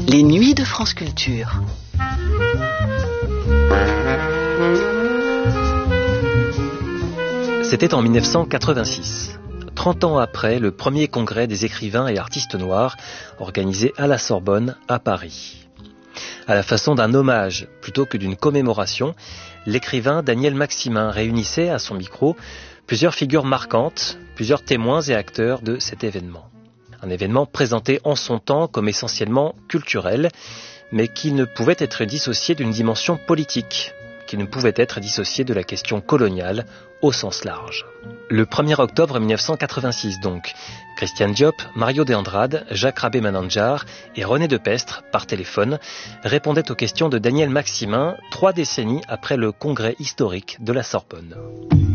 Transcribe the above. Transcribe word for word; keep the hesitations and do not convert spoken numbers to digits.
Les nuits de France Culture. C'était en mille neuf cent quatre-vingt-six. Trente ans après le premier congrès des écrivains et artistes noirs organisé à la Sorbonne, à Paris. À la façon d'un hommage plutôt que d'une commémoration, l'écrivain Daniel Maximin réunissait à son micro plusieurs figures marquantes, plusieurs témoins et acteurs de cet événement. Un événement présenté en son temps comme essentiellement culturel, mais qui ne pouvait être dissocié d'une dimension politique, qui ne pouvait être dissocié de la question coloniale au sens large. Le premier octobre mille neuf cent quatre-vingt-six donc, Christiane Diop, Mario de Andrade, Jacques Rabé-Manandjar et René Depestre, par téléphone, répondaient aux questions de Daniel Maximin, trois décennies après le congrès historique de la Sorbonne.